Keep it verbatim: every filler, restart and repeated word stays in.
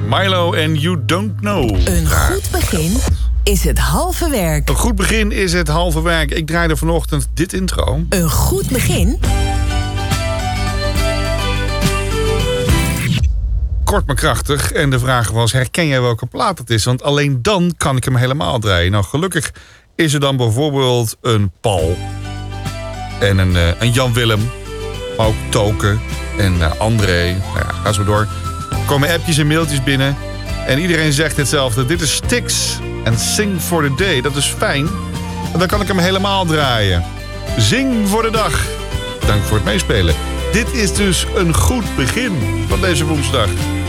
Milo en You Don't Know. Een goed begin is het halve werk. Een goed begin is het halve werk. Ik draaide vanochtend dit intro. Een goed begin... Kort maar krachtig. En de vraag was, herken jij welke plaat het is? Want alleen dan kan ik hem helemaal draaien. Nou, gelukkig is er dan bijvoorbeeld een Paul. En een, uh, een Jan Willem. Maar ook Toke. En uh, André. Nou ja, ga zo door. Er komen appjes en mailtjes binnen. En iedereen zegt hetzelfde. Dit is Styx. En Sing for the Day. Dat is fijn. En dan kan ik hem helemaal draaien. Zing voor de dag. Dank voor het meespelen. Dit is dus een goed begin van deze woensdag.